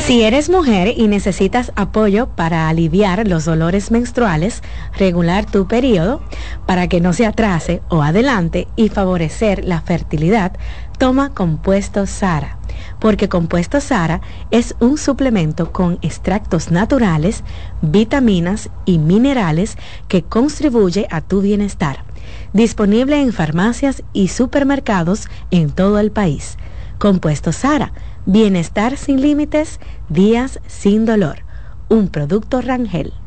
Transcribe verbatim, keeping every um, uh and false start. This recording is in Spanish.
Si eres mujer y necesitas apoyo para aliviar los dolores menstruales, regular tu periodo para que no se atrase o adelante y favorecer la fertilidad, toma Compuesto Sara, porque Compuesto Sara es un suplemento con extractos naturales, vitaminas y minerales que contribuye a tu bienestar. Disponible en farmacias y supermercados en todo el país. Compuesto Sara, bienestar sin límites, días sin dolor. Un producto Rangel.